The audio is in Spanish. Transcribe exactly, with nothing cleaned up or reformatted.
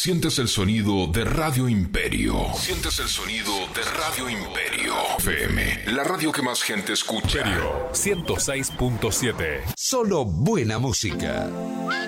Sientes el sonido de Radio Imperio. Sientes el sonido de Radio Imperio. F M, la radio que más gente escucha. Imperio ciento seis punto siete. Solo buena música.